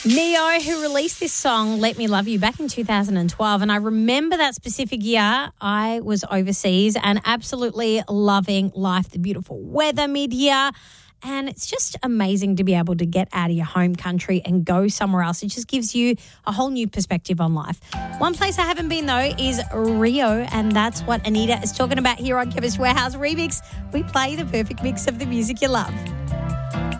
Neo, who released this song, Let Me Love You, back in 2012. And I remember that specific year. I was overseas and absolutely loving life, the beautiful weather mid-year. And it's just amazing to be able to get out of your home country and go somewhere else. It just gives you a whole new perspective on life. One place I haven't been, though, is Rio. And that's what Anita is talking about here on Chemist Warehouse Remix. We play the perfect mix of the music you love.